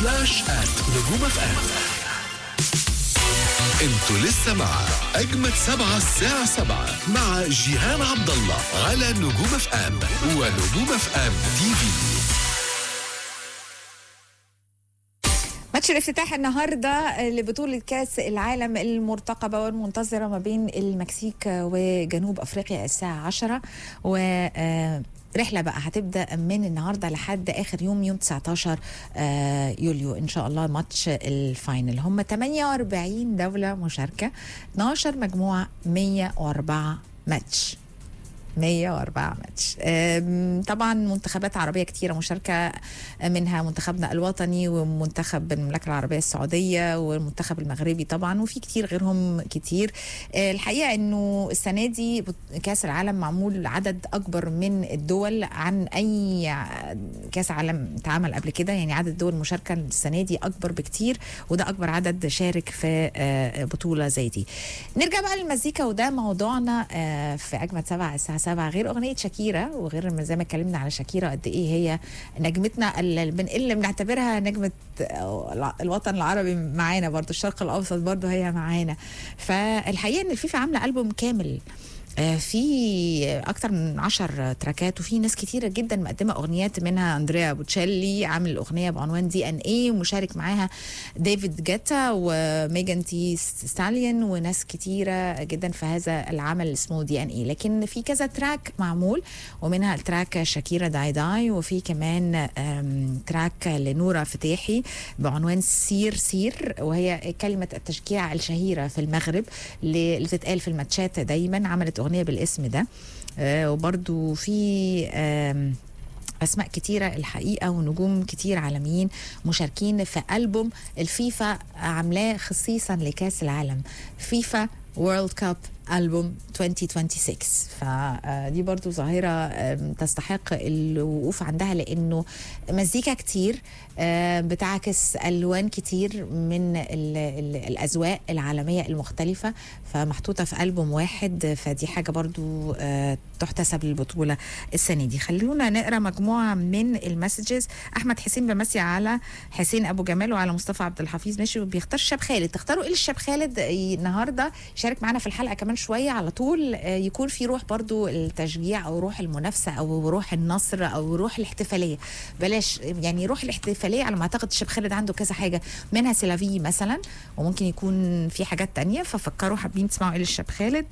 @نجوم اف ام. انتوا لسه مع اجمد 7 الساعة 7 مع جيهان عبد الله على نجوم اف ام ونجوم اف ام تي في. ماتش الافتتاح النهارده لبطولة كأس العالم المرتقبة والمنتظرة ما بين المكسيك وجنوب افريقيا الساعة 10 و رحلة بقى هتبدأ من النهاردة لحد آخر يوم 19 يوليو إن شاء الله. ماتش الفاينل هم 48 دولة مشاركة، 12 مجموعة، 104 ماتش. 104 ماتش. طبعا منتخبات عربية كتيرة مشاركة، منها منتخبنا الوطني ومنتخب المملكة العربية السعودية والمنتخب المغربي طبعا، وفي كتير غيرهم كتير. الحقيقة انه السنة دي كاس العالم معمول عدد اكبر من الدول عن اي كاس عالم اتعمل قبل كده، يعني عدد الدول المشاركة السنة دي اكبر بكتير، وده اكبر عدد شارك في بطولة زي دي. نرجع بقى للمزيكا، وده موضوعنا في اجمد 7 الساعة 7. غير اغنيه شاكيرا، وغير زي ما اتكلمنا على شاكيرا قد ايه هي نجمتنا اللي بنعتبرها نجمه الوطن العربي معانا، برضو الشرق الاوسط برضو هي معانا. فالحقيقه ان الفيفا عامله البوم كامل في اكتر من 10 تراكات، وفي ناس كتيره جدا مقدمه اغنيات، منها اندريا بوتشيلي عامل الاغنيه بعنوان دي ان اي، ومشارك معاها ديفيد جيتا وميجان تي ستاليون وناس كتيره جدا في هذا العمل اسمه دي ان اي. لكن في كذا تراك معمول، ومنها التراك شاكيرا داي داي، وفي كمان تراك لنورا فتاحي بعنوان سير سير، وهي كلمه التشجيع الشهيره في المغرب اللي بتتقال في الماتشات دايما. عملت أغنية بالاسم ده. وبرضو في أسماء كتيرة الحقيقة ونجوم كتير عالميين مشاركين في ألبوم الفيفا عاملاه خصيصا لكاس العالم، فيفا وورلد كاب ألبوم 2026. فدي برضو ظاهرة تستحق الوقوف عندها، لأنه مزيكا كتير بتعكس ألوان كتير من الأذواق العالمية المختلفة، فمحطوطة في ألبوم واحد، فدي حاجة برضو تحتسب للبطولة السنة دي. خلونا نقرأ مجموعة من المسجز. أحمد حسين بمسي على حسين أبو جمال وعلى مصطفى عبد الحفيظ، ماشي، وبيختار الشاب خالد. تختاروا إيه الشاب خالد النهاردة يشارك معنا في الحلقة كمان شوية على طول، يكون في روح برضو التشجيع أو روح المنافسة أو روح النصر أو روح الاحتفالية. بلاش يعني روح الاحتفالية، على ما أعتقد الشاب خالد عنده كذا حاجة، منها سيلافي مثلا، وممكن يكون في حاجات تانية، ففكروا حابين تسمعوا إيه للشاب خالد.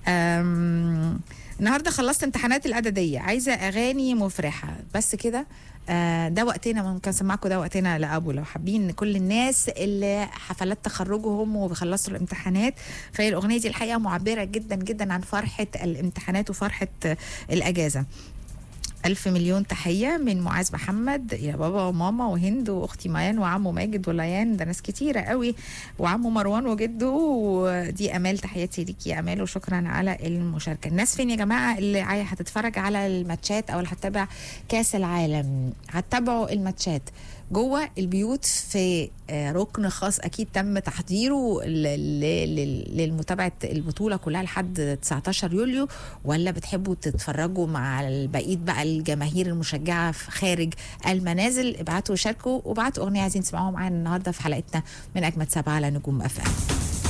النهارده خلصت امتحانات الإعدادية، عايزة أغاني مفرحة بس كده. ده وقتنا، ممكن اسمعكم ده وقتنا لأبو، لو حابين كل الناس اللي حفلات تخرجهم وبيخلصوا الامتحانات، فهي الأغنية دي الحقيقة معبرة جدا جدا عن فرحة الامتحانات وفرحة الأجازة. 1000 مليون تحية من معاذ محمد، يا بابا وماما وهند واختي ميان وعمو ماجد وليان، ده ناس كتيرة قوي، وعمو مروان وجده، ودي امال، تحياتي ليكي يا امال وشكرا على المشاركة. الناس فين يا جماعة اللي هتتفرج على الماتشات او اللي هتتابع كاس العالم؟ هتتابعوا الماتشات جوه البيوت في ركن خاص اكيد تم تحضيره للمتابعه البطوله كلها لحد 19 يوليو، ولا بتحبوا تتفرجوا مع البقيه بقى الجماهير المشجعه خارج المنازل؟ ابعتوا شاركوا وابعتوا اغنيه عايزين تسمعوها معانا النهارده في حلقتنا من اجمد 7 على نجوم اف ام.